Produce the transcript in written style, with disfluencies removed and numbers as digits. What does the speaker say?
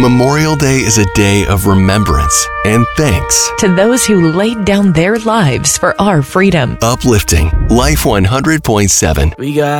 Memorial Day is a day of remembrance and thanks. To those who laid down their lives for our freedom. Uplifting Life 100.7. We got